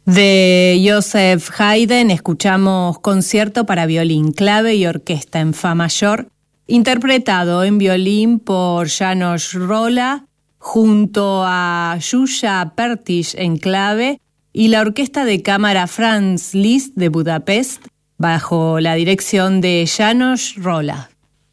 De Joseph Haydn escuchamos Concierto para violín, clave y orquesta en fa mayor, interpretado en violín por János Róla junto a Gyula Pertiz en clave y la Orquesta de Cámara Franz Liszt de Budapest bajo la dirección de János Róla.